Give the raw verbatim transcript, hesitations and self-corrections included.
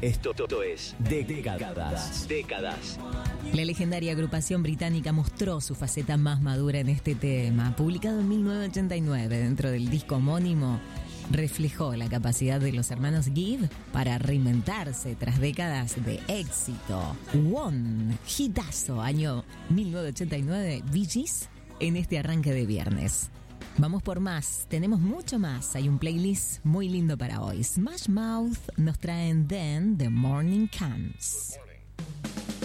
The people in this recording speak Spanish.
Esto es Décadas. Décadas. La legendaria agrupación británica mostró su faceta más madura en este tema. Publicado en mil novecientos ochenta y nueve dentro del disco homónimo, reflejó la capacidad de los hermanos Gibb para reinventarse tras décadas de éxito. One, hitazo, año mil novecientos ochenta y nueve, Bee Gees, en este arranque de viernes. Vamos por más, tenemos mucho más. Hay un playlist muy lindo para hoy. Smash Mouth nos traen Then the Morning Comes.